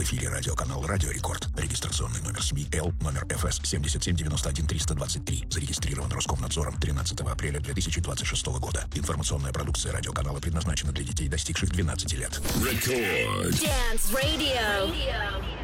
В эфире радиоканал «Радио Рекорд». Регистрационный номер СМИ Л, номер ФС 7791-323. Зарегистрирован Роскомнадзором 13 апреля 2026 года. Информационная продукция радиоканала предназначена для детей, достигших 12 лет. Record. Dance Radio.